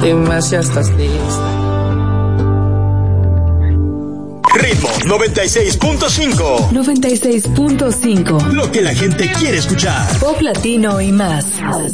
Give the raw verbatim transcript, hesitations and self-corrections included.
Dime si estás lista. Ritmo noventa y seis punto cinco. noventa y seis punto cinco. Lo que la gente quiere escuchar. Pop latino y más.